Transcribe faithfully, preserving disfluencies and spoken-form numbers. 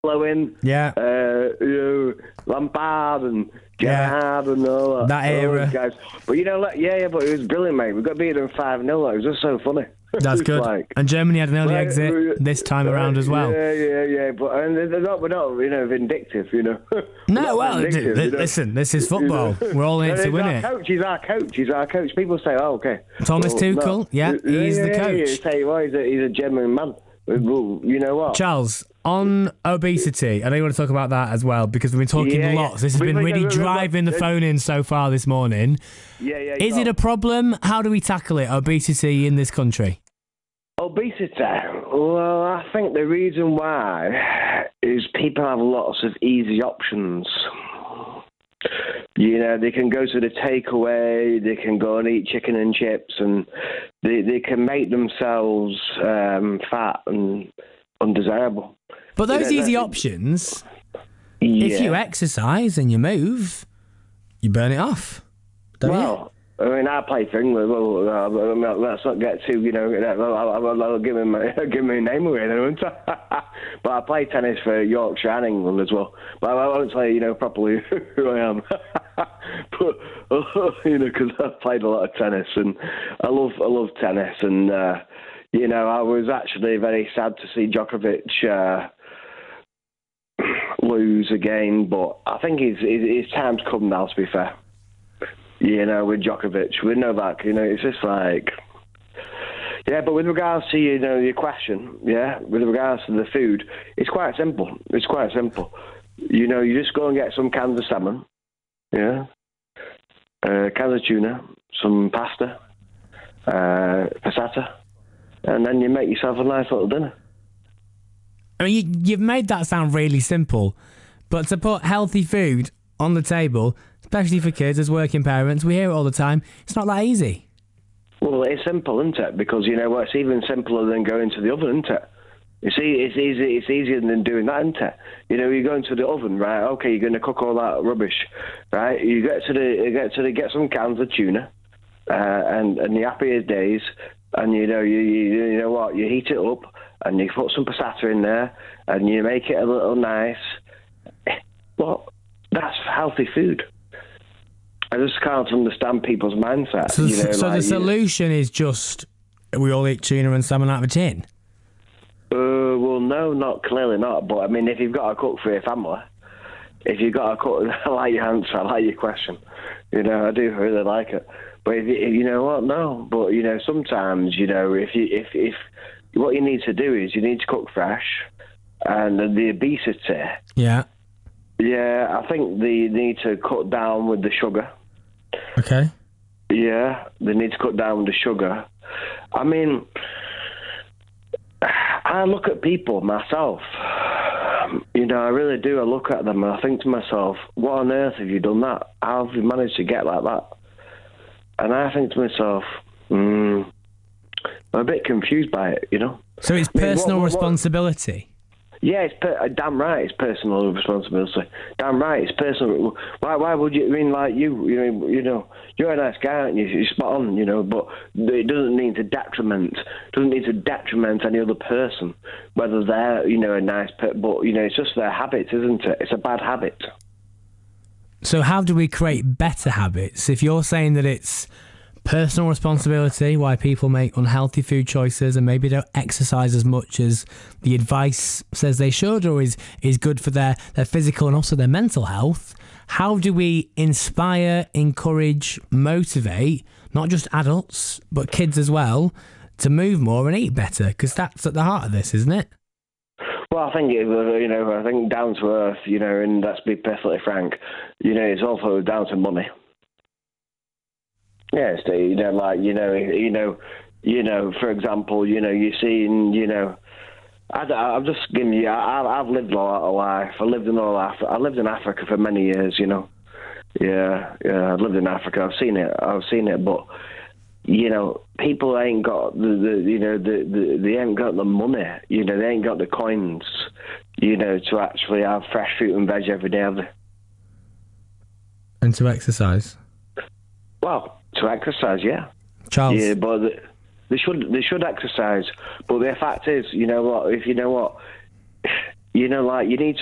Flowing, Yeah. uh, you know, Lampard and Gerrard Yeah. and all that. That all era. those guys. But you know, like, yeah, yeah, but it was brilliant, mate. We got beat them five nil. It was just so funny. That's It's good. like- And Germany had an early Right, exit uh, this time around as well. Yeah, yeah, yeah. But and they're not, we're not, you know, vindictive, you know. We're No, not well, vindictive, d- you know. listen, this is You know. football. We're all in it No, to he's win our it. Coach, he's our coach. He's our coach. People say, "Oh, okay." Thomas Well, Tuchel, no. yeah, he's the yeah, coach. Yeah, say, well, he's a, he's a genuine man. Well, you know what? Charles, on obesity, I know you want to talk about that as well because we've been talking Yeah, yeah. lots. This has We- been we- really we- we- driving the we- phone in so far this morning. Yeah, yeah. Is it a problem? How do we tackle it, obesity in this country? Obesity? Well, I think the reason why is people have lots of easy options. You know, they can go to the takeaway, they can go and eat chicken and chips, and they, they can make themselves um, fat and undesirable. But those Yeah, easy that- options, Yeah. if you exercise and you move, you burn it off. Don't you? Well, I mean, I play for England. Well, uh, I mean, let's not get too, you know, I'll, I'll, I'll give him my, give my name away, then, won't I? But I play tennis for Yorkshire and England as well. But I won't say, you know, properly who I am. But, you know, because I've played a lot of tennis and I love, I love tennis. And, uh, you know, I was actually very sad to see Djokovic uh, lose again. But I think his, his, his time's come now, to be fair. You know, with Djokovic, with Novak, you know, it's just like, yeah. But with regards to, you know, your question, yeah, with regards to the food, it's quite simple. It's quite simple. You know, you just go and get some cans of salmon, yeah, uh, cans of tuna, some pasta, uh, passata, and then you make yourself a nice little dinner. I mean, you, you've made that sound really simple, but to put healthy food on the table, especially for kids as working parents, we hear it all the time, it's not that easy. Well, it's simple, isn't it? Because, you know what, it's even simpler than going to the oven, isn't it? You see, it's easy. It's easier than doing that, isn't it? You know, you go into the oven, right? Okay, you're going to cook all that rubbish, right? You get to the, you get to the, get some cans of tuna, uh, and and the happiest days, and you know, you, you you know what, you heat it up, and you put some passata in there, and you make it a little nice. Well, that's healthy food. I just can't understand people's mindset. So, you know, so like, the you- solution is just we all eat tuna and salmon out of a tin? Uh, well, no, not clearly not. But I mean, if you've got to cook for your family, if you've got to cook, I like your answer, I like your question. You know, I do really like it. But if you, if you know what, no. But you know, sometimes you know, if you if if what you need to do is you need to cook fresh, and the obesity. Yeah. Yeah, I think they need to cut down with the sugar. Okay. Yeah, they need to cut down with the sugar. I mean, I look at people myself. You know, I really do. I look at them and I think to myself, what on earth have you done that? How have you managed to get like that? And I think to myself, hmm, I'm a bit confused by it, you know? So it's I mean, what- personal what- what- responsibility. Yeah, it's per- damn right. It's personal responsibility. Damn right. It's personal. Why? Why would you? I mean, like you. You know. You know. You're a nice guy, aren't you? You're spot on. You know. But it doesn't need to detriment. Doesn't need to detriment any other person, whether they're, you know, a nice. Per- but you know, it's just their habit, isn't it? It's a bad habit. So how do we create better habits? If you're saying that it's personal responsibility why people make unhealthy food choices and maybe don't exercise as much as the advice says they should or is, is good for their, their physical and also their mental health, how do we inspire, encourage, motivate, not just adults, but kids as well, to move more and eat better? Because that's at the heart of this, isn't it? Well, I think it, you know, I think down to earth, you know, and let's be perfectly frank, you know, it's also down to money. Yeah, it's, you know, like, you know, you know, you know, for example, you know, you're seeing, you know, I, I'm just giving you, I, I've lived a lot of life. I lived in all Africa. I lived in Africa for many years, you know. Yeah, yeah, I've lived in Africa. I've seen it. I've seen it, but, you know, people ain't got the, the you know, the, the, they ain't got the money, you know, they ain't got the coins, you know, to actually have fresh fruit and veg every day, have they? And to exercise. Well, to exercise, yeah. Charles. Yeah, but they should they should exercise. But the fact is, you know what? If you know what, you know, like you need to